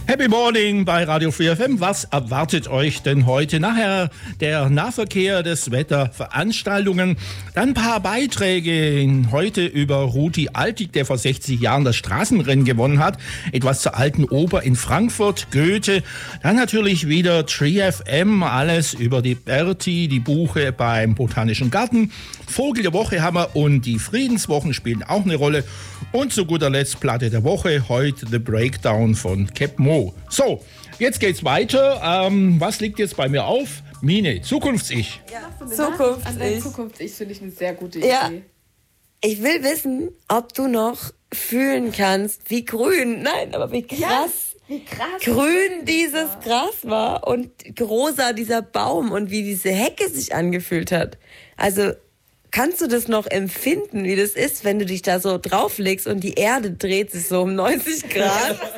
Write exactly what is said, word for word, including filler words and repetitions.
Happy Morning bei Radio vier F M. Was erwartet euch denn heute? Nachher der Nahverkehr des Wetterveranstaltungen. Dann ein paar Beiträge heute über Rudi Altig, der vor sechzig Jahren das Straßenrennen gewonnen hat. Etwas zur Alten Oper in Frankfurt, Goethe. Dann natürlich wieder Tree F M. Alles über die Berti, die Buche beim Botanischen Garten. Vogel der Woche haben wir und die Friedenswochen spielen auch eine Rolle. Und zu guter Letzt Platte der Woche. Heute The Breakdown von Cap Mo. So, jetzt geht's weiter. Ähm, was liegt jetzt bei mir auf? Mine, Zukunfts-Ich. Ja, Zukunfts-Ich. An dein Zukunfts-Ich finde ich eine sehr gute Idee. Ja. Ich will wissen, ob du noch fühlen kannst, wie grün, nein, aber wie krass, ja, wie krass grün dieses Gras war und rosa dieser Baum und wie diese Hecke sich angefühlt hat. Also kannst du das noch empfinden, wie das ist, wenn du dich da so drauflegst und die Erde dreht sich so um neunzig Grad?